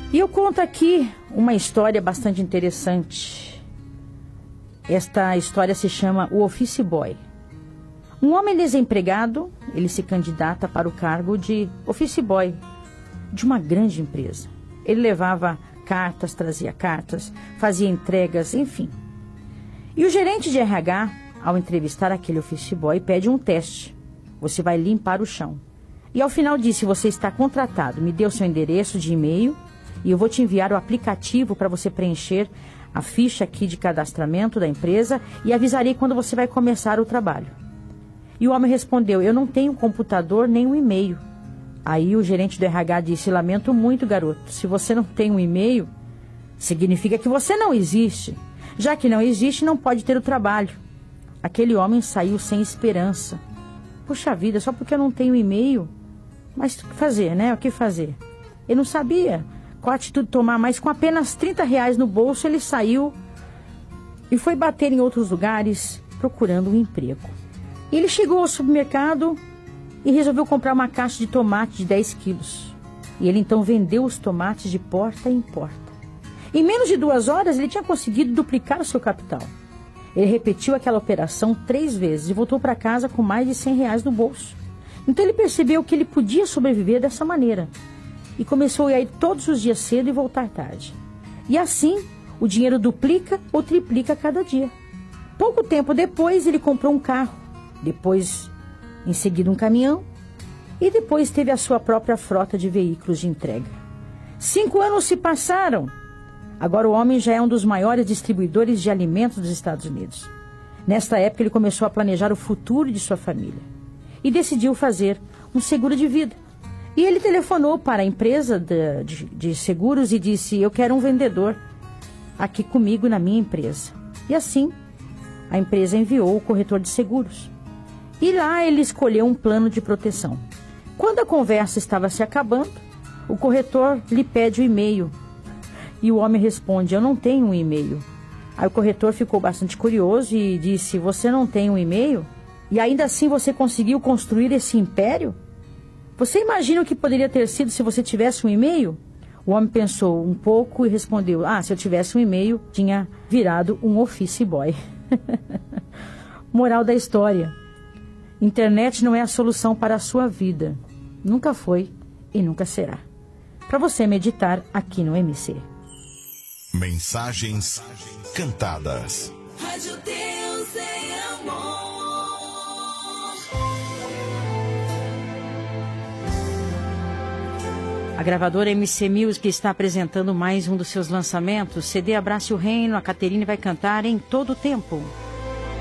E eu conto aqui uma história bastante interessante. Esta história se chama O Office Boy. Um homem desempregado, ele se candidata para o cargo de office boy de uma grande empresa. Ele levava cartas, trazia cartas, fazia entregas, enfim. E o gerente de RH, ao entrevistar aquele office boy, pede um teste. Você vai limpar o chão. E ao final disse, você está contratado, me dê o seu endereço de e-mail e eu vou te enviar o aplicativo para você preencher a ficha aqui de cadastramento da empresa e avisarei quando você vai começar o trabalho. E o homem respondeu, eu não tenho computador nem um e-mail. Aí o gerente do RH disse, lamento muito, garoto, se você não tem um e-mail, significa que você não existe. Já que não existe, não pode ter o trabalho. Aquele homem saiu sem esperança. Puxa vida, só porque eu não tenho e-mail? Mas o que fazer, né? O que fazer? Ele não sabia qual atitude tomar, mas com apenas R$30 no bolso, ele saiu e foi bater em outros lugares procurando um emprego. E ele chegou ao supermercado e resolveu comprar uma caixa de tomate de 10 quilos. E ele então vendeu os tomates de porta em porta. Em menos de 2 horas, ele tinha conseguido duplicar o seu capital. Ele repetiu aquela operação 3 vezes e voltou para casa com mais de R$100 no bolso. Então ele percebeu que ele podia sobreviver dessa maneira. E começou a ir todos os dias cedo e voltar tarde. E assim, o dinheiro duplica ou triplica cada dia. Pouco tempo depois, ele comprou um carro. Depois, em seguida, um caminhão. E depois teve a sua própria frota de veículos de entrega. 5 anos se passaram. Agora o homem já é um dos maiores distribuidores de alimentos dos Estados Unidos. Nesta época, ele começou a planejar o futuro de sua família. E decidiu fazer um seguro de vida. E ele telefonou para a empresa de seguros e disse, eu quero um vendedor aqui comigo na minha empresa. E assim, a empresa enviou o corretor de seguros. E lá ele escolheu um plano de proteção. Quando a conversa estava se acabando, o corretor lhe pede o e-mail. E o homem responde, eu não tenho um e-mail. Aí o corretor ficou bastante curioso e disse, você não tem um e-mail? E ainda assim você conseguiu construir esse império? Você imagina o que poderia ter sido se você tivesse um e-mail? O homem pensou um pouco e respondeu, se eu tivesse um e-mail, tinha virado um office boy. Moral da história. Internet não é a solução para a sua vida. Nunca foi e nunca será. Para você meditar aqui no MC. Mensagens cantadas. Rádio Deus é amor. A gravadora MC Music está apresentando mais um dos seus lançamentos. CD Abrace o Reino, a Caterine vai cantar em todo o tempo.